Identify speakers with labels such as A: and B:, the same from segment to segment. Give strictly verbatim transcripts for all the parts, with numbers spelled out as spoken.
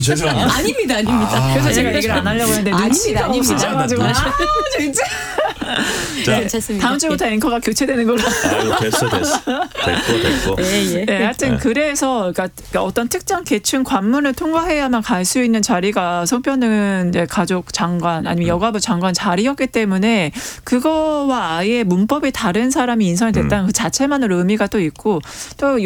A: 죄송합니다.
B: 아닙니다, 아닙니다.
C: 아,
B: 그래서 제가
C: 네.
B: 얘기를 안 하려고 했는데
C: 아닙니다,
B: 아닙니다,
C: 아닙니다.
B: 아, 진짜.
A: 자,
B: 괜찮습니다. 다음 주부터 앵커가 교체되는 걸로.
A: 아유, 됐어, 됐어. 됐고, 됐고.
B: 예, 예. 네, 하여튼
A: 네.
B: 그래서 그러니까 어떤 특정 계층 관문을 통과해야만 갈 수 있는 자리가 성평등 이제 가족 장관 아니면 여가부 장관 자리였기 때문에 그거와 아예 문법이 다른 사람이 인선이 됐다는
A: 음.
B: 그 자체만으로 의미가 또 있고 또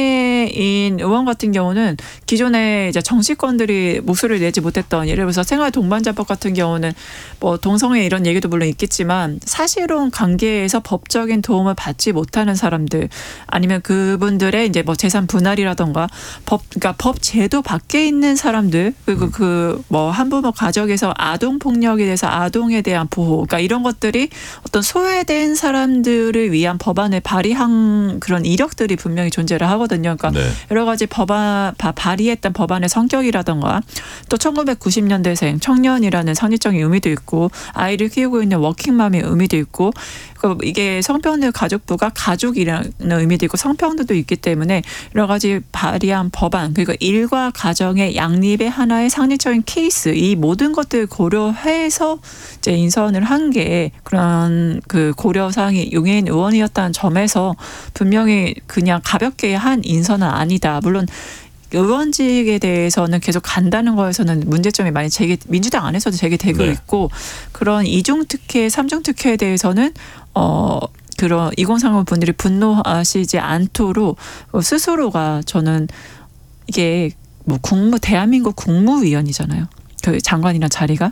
B: 용해인 의원 같은 경우는 기존에 이제 정치권들이 목소리를 내지 못했던 예를 들어서 생활 동반자법 같은 경우는 뭐 동성애 이런 얘기도 물론 있겠지만 사실혼 관계에서 법적인 도움을 받지 못하는 사람들 아니면 그분들의 이제 뭐 재산 분할이라던가 법 그러니까 법 제도 밖에 있는 사람들 그리고 그 뭐 한부모 가정에서 아동 폭력에 대해서 아동에 대한 보호 그러니까 이런 것들이 어떤 소외된 사람들을 위한 법안을 발의한 그런 이력들이 분명히 존재를 하거든요. 그러니까
A: 네.
B: 여러 가지 법안 바, 발의했던 법안의 성격이라던가 또 천구백구십 년대생 청년이라는 상징적인 의미도 있고 아이를 키우고 있는 워킹맘의 의미도 있고 이게 성평등 가족부가 가족이라는 의미도 있고 성평등도 있기 때문에 여러 가지 발의한 법안 그리고 일과 가정의 양립의 하나의 상징적인 케이스 이 모든 것들을 고려해서 이제 인선을 한 게 그런 그 고려 사항이 용해인 의원이었다는 점에서 분명히 그냥 가볍게 한 인선은 아니다. 물론 의원직에 대해서는 계속 간다는 거에서는 문제점이 많이 제기 민주당 안에서도 제기되고
A: 네.
B: 있고 그런 이중 특혜, 삼중 특혜에 대해서는 어 그런 이공삼공 분들이 분노하시지 않도록 스스로가 저는 이게 뭐 국무 대한민국 국무위원이잖아요. 그 장관이나 자리가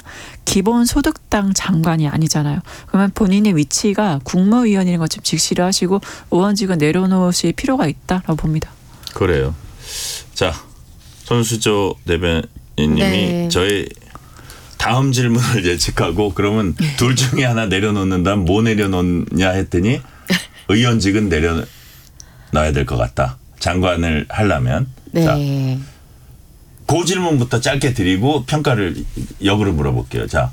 B: 기본소득당 장관이 아니잖아요. 그러면 본인의 위치가 국무위원인 것 좀 직시를 하시고 의원직은 내려놓으실 필요가 있다라고 봅니다.
A: 그래요. 자, 손수조 대변인님이
C: 네.
A: 저희 다음 질문을 예측하고 그러면 둘 중에 하나 내려놓는다면 뭐 내려놓냐 했더니 의원직은 내려놔야 될 것 같다. 장관을 하려면.
C: 네.
A: 자, 그 질문부터 짧게 드리고 평가를 역으로 물어볼게요. 자,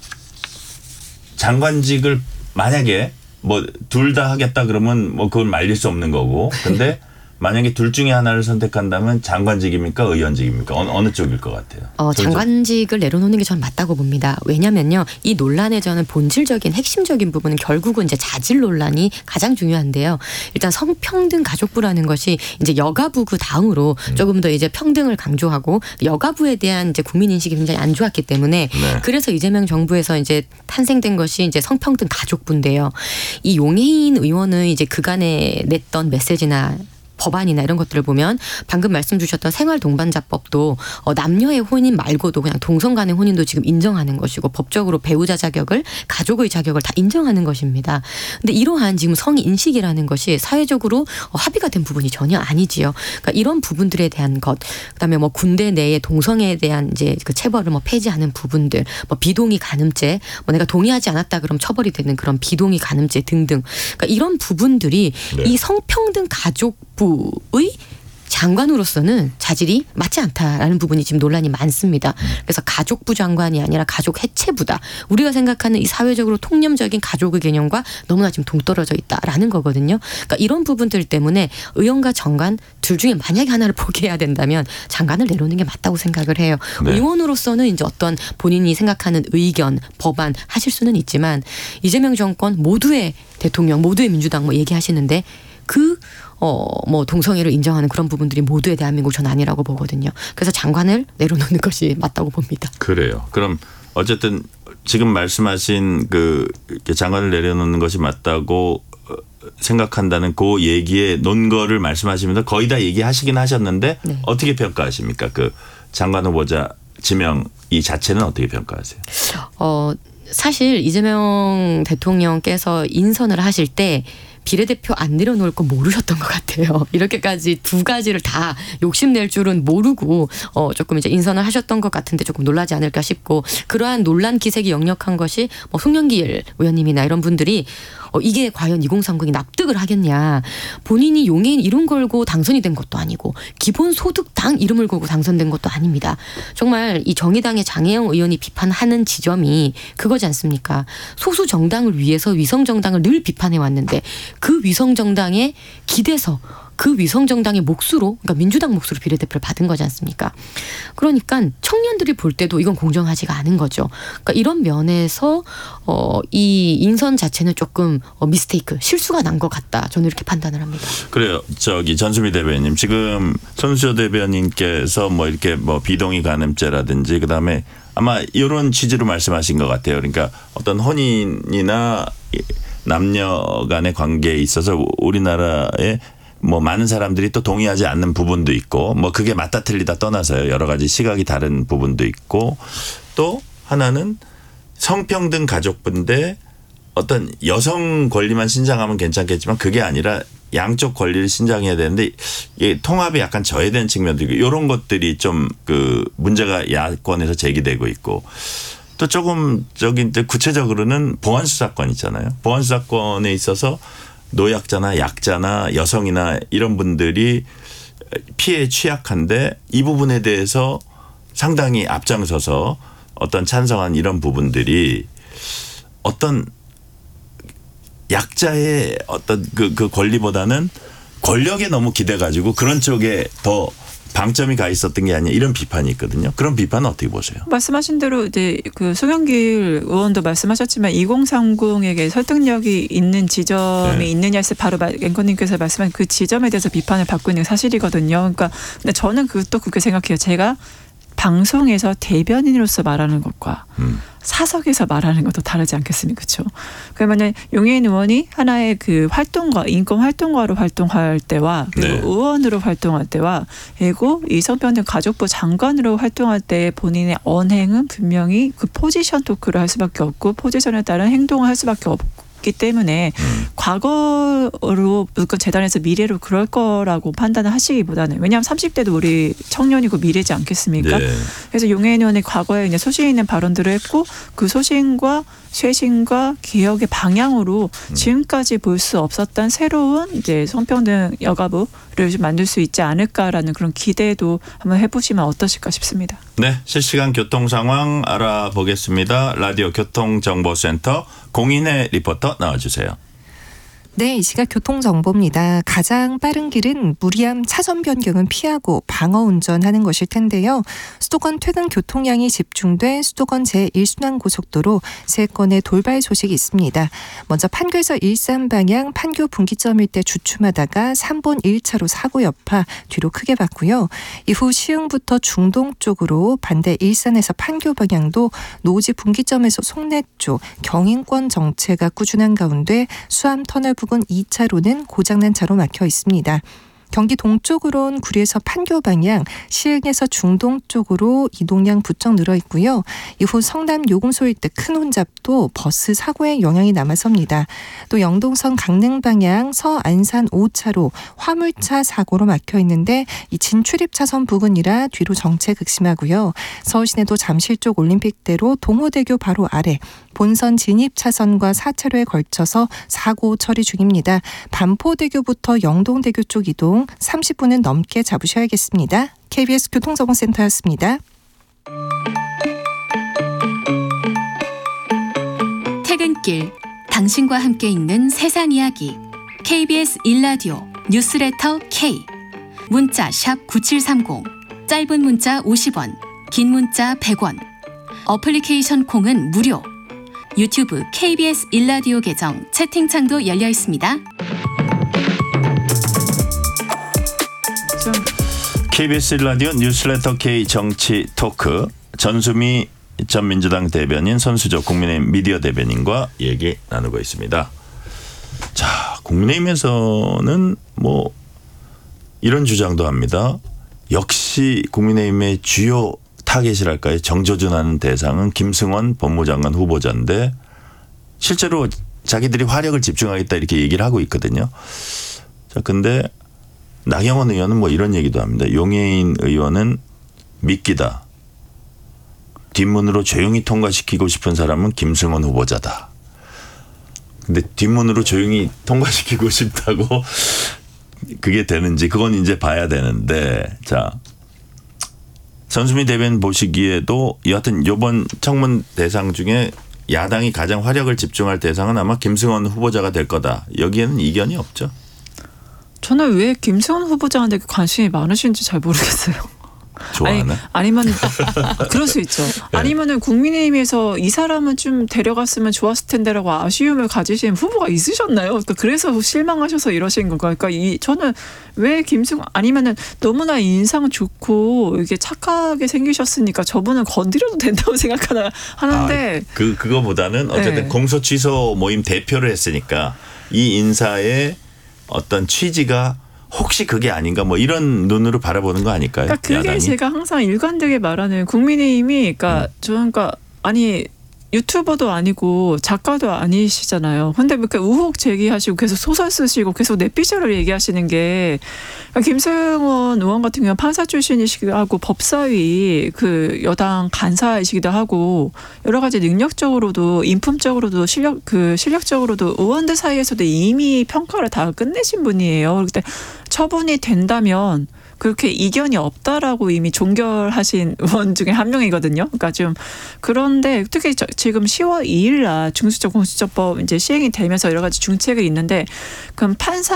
A: 장관직을 만약에 뭐 둘 다 하겠다 그러면 뭐 그건 말릴 수 없는 거고 근데 만약에 둘 중에 하나를 선택한다면 장관직입니까 의원직입니까? 어느, 어느 쪽일 것 같아요?
C: 어, 장관직을 내려놓는 게 전 맞다고 봅니다. 왜냐면요. 이 논란의 저는 본질적인 핵심적인 부분은 결국은 이제 자질 논란이 가장 중요한데요. 일단 성평등 가족부라는 것이 이제 여가부 그 다음으로
A: 음.
C: 조금 더 이제 평등을 강조하고 여가부에 대한 이제 국민 인식이 굉장히 안 좋았기 때문에
A: 네.
C: 그래서 이재명 정부에서 이제 탄생된 것이 이제 성평등 가족부인데요. 이 용해인 의원은 이제 그간에 냈던 메시지나 법안이나 이런 것들을 보면 방금 말씀 주셨던 생활동반자법도 어, 남녀의 혼인 말고도 그냥 동성 간의 혼인도 지금 인정하는 것이고 법적으로 배우자 자격을 가족의 자격을 다 인정하는 것입니다. 근데 이러한 지금 성인식이라는 것이 사회적으로 어, 합의가 된 부분이 전혀 아니지요. 그러니까 이런 부분들에 대한 것 그다음에 뭐 군대 내에 동성애에 대한 이제 그 체벌을 뭐 폐지하는 부분들 뭐 비동의 간음죄 뭐 내가 동의하지 않았다 그럼 처벌이 되는 그런 비동의 간음죄 등등 그러니까 이런 부분들이
A: 네.
C: 이 성평등 가족부 의 장관으로서는 자질이 맞지 않다라는 부분이 지금 논란이 많습니다. 그래서 가족부 장관이 아니라 가족 해체부다. 우리가 생각하는 이 사회적으로 통념적인 가족의 개념과 너무나 지금 동떨어져 있다라는 거거든요. 그러니까 이런 부분들 때문에 의원과 정관 둘 중에 만약에 하나를 포기해야 된다면 장관을 내놓는 게 맞다고 생각을 해요.
A: 네.
C: 의원으로서는 이제 어떤 본인이 생각하는 의견, 법안 하실 수는 있지만 이재명 정권 모두의 대통령, 모두의 민주당 뭐 얘기하시는데 그 어, 뭐 동성애를 인정하는 그런 부분들이 모두의 대한민국 전 아니라고 보거든요. 그래서 장관을 내려놓는 것이 맞다고 봅니다.
A: 그래요. 그럼 어쨌든 지금 말씀하신 그 장관을 내려놓는 것이 맞다고 생각한다는 그 얘기의 논거를 말씀하시면서 거의 다 얘기하시긴 하셨는데
C: 네.
A: 어떻게 평가하십니까? 그 장관 후보자 지명 이 자체는 어떻게 평가하세요?
C: 어, 사실 이재명 대통령께서 인선을 하실 때 비례대표 안 내려놓을 거 모르셨던 것 같아요. 이렇게까지 두 가지를 다 욕심낼 줄은 모르고 어 조금 이제 인선을 하셨던 것 같은데 조금 놀라지 않을까 싶고 그러한 논란 기색이 역력한 것이 뭐 송영길 의원님이나 이런 분들이 어 이게 과연 이공삼공이 납득을 하겠냐. 본인이 용해인 이름 걸고 당선이 된 것도 아니고 기본소득당 이름을 걸고 당선된 것도 아닙니다. 정말 이 정의당의 장혜영 의원이 비판하는 지점이 그거지 않습니까? 소수 정당을 위해서 위성 정당을 늘 비판해 왔는데 그 위성 정당에 기대서 그 위성정당의 몫으로 그러니까 민주당 몫으로 비례대표를 받은 거지 않습니까? 그러니까 청년들이 볼 때도 이건 공정하지가 않은 거죠. 그러니까 이런 면에서 어, 이 인선 자체는 조금 어, 미스테이크 실수가 난 것 같다. 저는 이렇게 판단을 합니다.
A: 그래요. 저기 전수미 대변인 지금 손수조 대변인께서 뭐 이렇게 뭐 비동의 간음죄라든지 그다음에 아마 이런 취지로 말씀하신 것 같아요. 그러니까 어떤 혼인이나 남녀 간의 관계에 있어서 우리나라에 뭐 많은 사람들이 또 동의하지 않는 부분도 있고 뭐 그게 맞다 틀리다 떠나서요. 여러 가지 시각이 다른 부분도 있고 또 하나는 성평등 가족부인데 어떤 여성 권리만 신장하면 괜찮겠지만 그게 아니라 양쪽 권리를 신장해야 되는데 이게 통합이 약간 저해된 측면도 있고 이런 것들이 좀 그 문제가 야권에서 제기되고 있고 또 조금 저기 구체적으로는 보안수사권 있잖아요. 보안수사권에 있어서 노약자나 약자나 여성이나 이런 분들이 피해에 취약한데 이 부분에 대해서 상당히 앞장서서 어떤 찬성한 이런 부분들이 어떤 약자의 어떤 그, 그 권리보다는 권력에 너무 기대가지고 그런 쪽에 더 방점이 가 있었던 게 아니냐 이런 비판이 있거든요. 그런 비판은 어떻게 보세요?
B: 말씀하신 대로 이제 그 송영길 의원도 말씀하셨지만 이공삼공에게 설득력이 있는 지점이 네. 있느냐에서 바로 앵커님께서 말씀한 그 지점에 대해서 비판을 받고 있는 게 사실이거든요. 그러니까 근데 저는 그것도 그렇게 생각해요. 제가 방송에서 대변인으로서 말하는 것과 음. 사석에서 말하는 것도 다르지 않겠습니까? 그렇죠. 그러면 용해인 의원이 하나의 그 활동가, 인권 활동가로 활동할 때와 그리고 네. 의원으로 활동할 때와 그리고 이 성평등 가족부 장관으로 활동할 때 본인의 언행은 분명히 그 포지션 토크를 할 수밖에 없고 포지션에 따른 행동을 할 수밖에 없고 기 때문에 음. 과거로 무조건 재단에서 미래로 그럴 거라고 판단을 하시기보다는 왜냐하면 삼십 대도 우리 청년이고 미래지 않겠습니까? 네. 그래서 용해인 의원이 과거에 이제 소신 있는 발언들을 했고 그 소신과 쇄신과 개혁의 방향으로 음. 지금까지 볼 수 없었던 새로운 이제 성평등 여가부를 좀 만들 수 있지 않을까라는 그런 기대도 한번 해보시면 어떠실까 싶습니다.
A: 네, 실시간 교통 상황 알아보겠습니다. 라디오 교통정보센터 공인혜 리포터 나와주세요.
D: 네, 이 시각 교통정보입니다. 가장 빠른 길은 무리함 차선 변경은 피하고 방어 운전하는 것일 텐데요. 수도권 퇴근 교통량이 집중돼 수도권 제일 순환고속도로 세 건의 돌발 소식이 있습니다. 먼저 판교에서 일산 방향 판교 분기점일 때 주춤하다가 삼 번 일 차로 사고 여파 뒤로 크게 봤고요. 이후 시흥부터 중동 쪽으로 반대 일산에서 판교 방향도 노지 분기점에서 송내 쪽 경인권 정체가 꾸준한 가운데 수암 터널 부근 이 차로는 고장난 차로 막혀 있습니다. 경기 동쪽으론 구리에서 판교 방향, 시흥에서 중동 쪽으로 이동량 부쩍 늘어 있고요. 이후 성남 요금소 일대 큰 혼잡도 버스 사고에 영향이 남아섭니다. 또 영동선 강릉 방향 서안산 오 차로 화물차 사고로 막혀 있는데 이 진출입 차선 부근이라 뒤로 정체 극심하고요. 서울 시내도 잠실 쪽 올림픽대로 동호대교 바로 아래 본선 진입 차선과 사 차로에 걸쳐서 사고 처리 중입니다. 반포대교부터 영동대교 쪽 이동 삼십 분은 넘게 잡으셔야겠습니다. 케이비에스 교통정보센터였습니다.
E: 퇴근길 당신과 함께 읽는 세상 이야기 케이비에스 일라디오 뉴스레터 K 문자 샵 구칠삼공 짧은 문자 오십 원 긴 문자 백 원 어플리케이션 콩은 무료 유튜브 케이비에스 일라디오 계정 채팅창도 열려 있습니다.
A: 케이비에스 일라디오 뉴스레터 K 정치 토크 전수미 전 민주당 대변인 손수조 국민의힘 미디어 대변인과 얘기 나누고 있습니다. 자, 국민의힘에서는 뭐 이런 주장도 합니다. 역시 국민의힘의 주요 타겟이랄까요? 정조준하는 대상은 김승원 법무장관 후보자인데 실제로 자기들이 화력을 집중하겠다 이렇게 얘기를 하고 있거든요. 자, 근데 나경원 의원은 뭐 이런 얘기도 합니다. 용해인 의원은 미끼다. 뒷문으로 조용히 통과시키고 싶은 사람은 김승원 후보자다. 근데 뒷문으로 조용히 통과시키고 싶다고 그게 되는지 그건 이제 봐야 되는데 자 전수미 대변인 보시기에도 여하튼 이번 청문 대상 중에 야당이 가장 화력을 집중할 대상은 아마 김승원 후보자가 될 거다. 여기에는 이견이 없죠.
B: 저는 왜 김승원 후보자한테 관심이 많으신지 잘 모르겠어요.
A: 좋아하나?
B: 아니, 아니면 그럴 수 있죠.
A: 네.
B: 아니면은 국민의힘에서 이 사람은 좀 데려갔으면 좋았을 텐데라고 아쉬움을 가지신 후보가 있으셨나요? 그러니까 그래서 실망하셔서 이러신 건가? 그러니까 이 저는 왜 김승원 아니면은 너무나 인상 좋고 이게 착하게 생기셨으니까 저분은 건드려도 된다고 생각하나 하는데
A: 아, 그 그거보다는 어쨌든
B: 네.
A: 공소 취소 모임 대표를 했으니까 이 인사의 어떤 취지가 혹시 그게 아닌가 뭐 이런 눈으로 바라보는 거 아닐까요?
B: 그러니까 그게
A: 야당이?
B: 제가 항상 일관되게 말하는 국민의힘이 그러니까
A: 음.
B: 저는 그러니까 아니 유튜버도 아니고 작가도 아니시잖아요. 근데 이렇게 의혹 제기하시고 계속 소설 쓰시고 계속 내피셜을 얘기하시는 게 그러니까 김승원 의원 같은 경우는 판사 출신이시기도 하고 법사위 그 여당 간사이시기도 하고 여러 가지 능력적으로도 인품적으로도 실력 그 실력적으로도 의원들 사이에서도 이미 평가를 다 끝내신 분이에요. 그때 처분이 된다면 그렇게 이견이 없다라고 이미 종결하신 의원 중에 한 명이거든요. 그러니까 좀 그런데 특히 저, 지금 시월 이일 날 중수적 공수처법 이제 시행이 되면서 여러 가지 중책이 있는데 그럼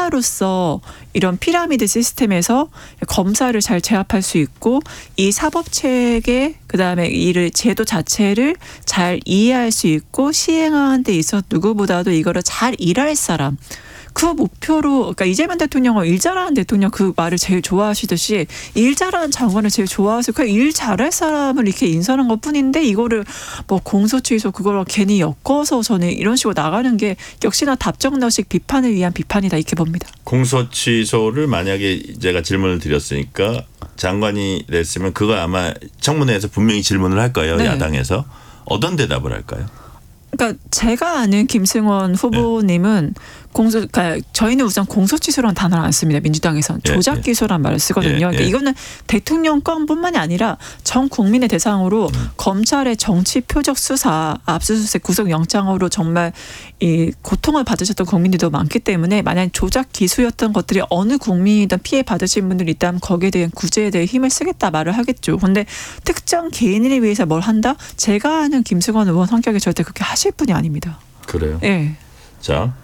B: 판사로서 이런 피라미드 시스템에서 검사를 잘 제압할 수 있고 이 사법 체계 그다음에 이를 제도 자체를 잘 이해할 수 있고 시행하는 데 있어 누구보다도 이거를 잘 일할 사람 그 목표로 그러니까 이재명 대통령은 일 잘하는 대통령 그 말을 제일 좋아하시듯이 일 잘하는 장관을 제일 좋아하세요. 그 일 잘할 사람을 이렇게 인선한 것뿐인데 이거를 뭐 공소 취소 그걸 괜히 엮어서 저는 이런 식으로 나가는 게 역시나 답정너식 비판을 위한 비판이다 이렇게 봅니다.
A: 공소 취소를 만약에 제가 질문을 드렸으니까 장관이 냈으면 그거 아마 청문회에서 분명히 질문을 할 거예요.
B: 네.
A: 야당에서. 어떤 대답을 할까요?
B: 그러니까 제가 아는 김승원 후보님은 네. 공소, 그러니까 저희는 우선 공소 취소라는 단어를 안 씁니다. 민주당에서는
A: 예,
B: 조작 기소란 말을 쓰거든요.
A: 예, 예.
B: 그러니까 이거는 대통령 건뿐만이 아니라 전 국민의 대상으로 음. 검찰의 정치 표적 수사, 압수수색 구속영장으로 정말 이 고통을 받으셨던 국민들도 많기 때문에 만약 조작 기소였던 것들이 어느 국민이든 피해 받으신 분들이 있다면 거기에 대한 구제에 대해 힘을 쓰겠다 말을 하겠죠. 그런데 특정 개인을 위해서 뭘 한다? 제가 아는 김승원 의원 성격이 절대 그렇게 하실 분이 아닙니다.
A: 그래요?
B: 네.
A: 자.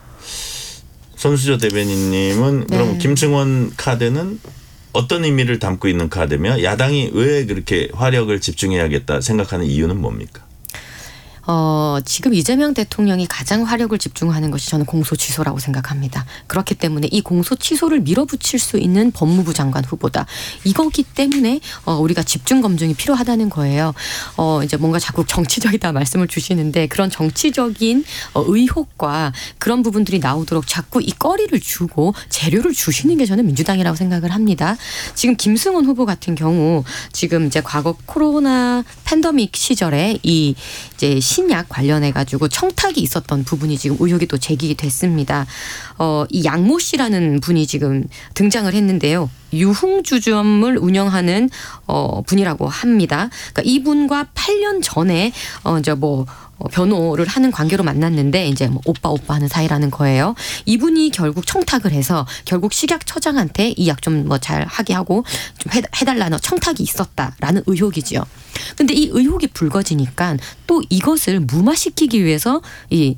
A: 손수저 대변인님은
C: 네.
A: 그럼 김승원 카드는 어떤 의미를 담고 있는 카드며 야당이 왜 그렇게 화력을 집중해야겠다 생각하는 이유는 뭡니까?
C: 어, 지금 이재명 대통령이 가장 화력을 집중하는 것이 저는 공소 취소라고 생각합니다. 그렇기 때문에 이 공소 취소를 밀어붙일 수 있는 법무부 장관 후보다. 이거기 때문에 어, 우리가 집중 검증이 필요하다는 거예요. 어, 이제 뭔가 자꾸 정치적이다 말씀을 주시는데 그런 정치적인 어, 의혹과 그런 부분들이 나오도록 자꾸 이 꺼리를 주고 재료를 주시는 게 저는 민주당이라고 생각을 합니다. 지금 김승원 후보 같은 경우 지금 이제 과거 코로나 팬데믹 시절에 이 이제 신약 관련해 가지고 청탁이 있었던 부분이 지금 의혹이 또 제기가 됐습니다. 어, 이 양모 씨라는 분이 지금 등장을 했는데요. 유흥주점을 운영하는 어, 분이라고 합니다. 그러니까 이분과 팔 년 전에 어, 이제 뭐 어, 변호를 하는 관계로 만났는데 이제 뭐 오빠 오빠 하는 사이라는 거예요. 이분이 결국 청탁을 해서 결국 식약처장한테 이 약 좀 뭐 잘 하게 하고 좀 해, 해달라는 청탁이 있었다라는 의혹이지요. 근데 이 의혹이 불거지니까 또 이것을 무마시키기 위해서 이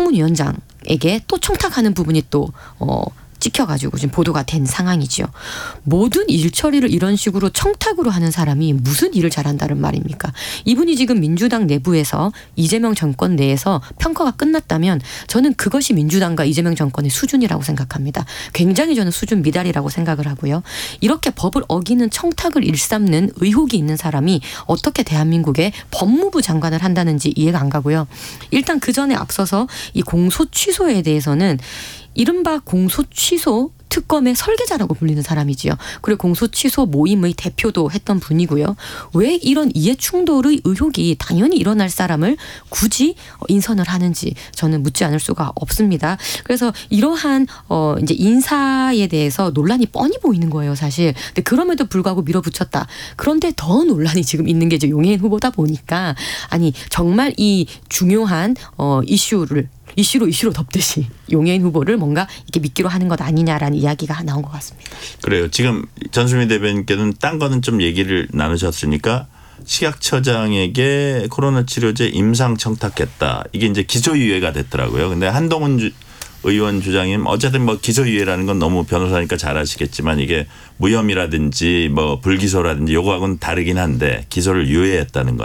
C: 청문위원장에게 또 청탁하는 부분이 또 어. 찍혀가지고 지금 보도가 된 상황이지요. 모든 일 처리를 이런 식으로 청탁으로 하는 사람이 무슨 일을 잘한다는 말입니까? 이분이 지금 민주당 내부에서 이재명 정권 내에서 평가가 끝났다면 저는 그것이 민주당과 이재명 정권의 수준이라고 생각합니다. 굉장히 저는 수준 미달이라고 생각을 하고요. 이렇게 법을 어기는 청탁을 일삼는 의혹이 있는 사람이 어떻게 대한민국의 법무부 장관을 한다는지 이해가 안 가고요. 일단 그 전에 앞서서 이 공소 취소에 대해서는 이른바 공소 취소 특검의 설계자라고 불리는 사람이지요. 그리고 공소 취소 모임의 대표도 했던 분이고요. 왜 이런 이해 충돌의 의혹이 당연히 일어날 사람을 굳이 인선을 하는지 저는 묻지 않을 수가 없습니다. 그래서 이러한 어 이제 인사에 대해서 논란이 뻔히 보이는 거예요, 사실. 근데 그럼에도 불구하고 밀어붙였다. 그런데 더 논란이 지금 있는 게 이제 용해인 후보다 보니까 아니 정말 이 중요한 어 이슈를 이슈로 이슈로 덮듯이 용해인 후보를 뭔가 이렇게 미끼로 하는 것 아니냐라는 이야기가 나온 것 같습니다.
A: 그래요. 지금 전수미 대변인께는 딴 거는 좀 얘기를 나누셨으니까 식약처장에게 코로나 치료제 임상 청탁했다. 이게 이제 기소유예가 됐더라고요. 근데 한동훈 의원 주장인 어쨌든 뭐 기소유예라는 건 너무 변호사니까 잘 아시겠지만 이게 무혐의라든지 뭐 불기소라든지 요거하고는 다르긴 한데 기소를 유예했다는 건